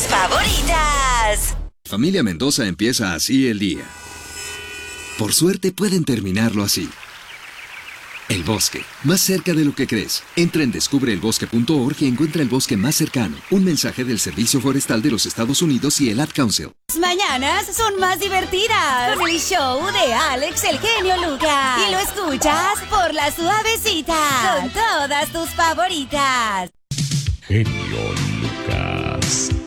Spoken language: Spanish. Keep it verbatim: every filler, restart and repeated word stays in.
tus favoritas. Familia Mendoza empieza así el día. Por suerte pueden terminarlo así. El bosque, más cerca de lo que crees. Entra en descubre el bosque punto org y encuentra el bosque más cercano. Un mensaje del Servicio Forestal de los Estados Unidos y el Ad Council. Las mañanas son más divertidas con el show de Alex el genio Lucas. Y lo escuchas por La Suavecita con todas tus favoritas. Genio Lucas.